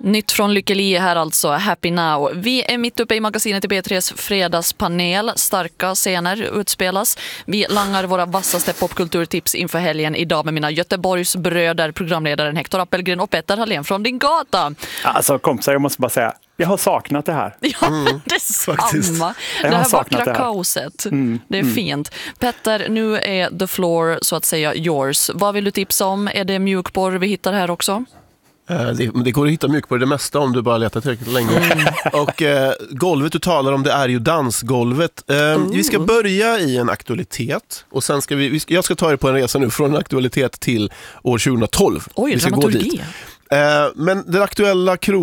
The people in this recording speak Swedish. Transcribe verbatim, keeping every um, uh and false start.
Nytt från Lykkeli här alltså, Happy Now. Vi är mitt uppe i magasinet i B tre:s fredagspanel. Starka scener utspelas. Vi langar våra vassaste popkulturtips inför helgen idag med mina Göteborgs bröder, programledaren Hector Appelgren och Petter Hallén från Din Gata. Alltså kompisar, jag måste bara säga, jag har saknat det här. Ja, mm, det är samma. Det här vackra det här. kaoset. Mm, det är mm. fint. Petter, nu är the floor så att säga yours. Vad vill du tipsa om? Är det mjukporr vi hittar här också? Det, det går att hitta mjukporr det mesta om du bara letar tillräckligt länge. Mm. Och eh, golvet du talar om, det är ju dansgolvet. Eh, mm. Vi ska börja i en aktualitet. Och sen ska vi, vi ska, jag ska ta er på en resa nu från en aktualitet till år tjugohundratolv. Oj, vi ska dramaturgi. gå dit. Eh, men den aktuella kro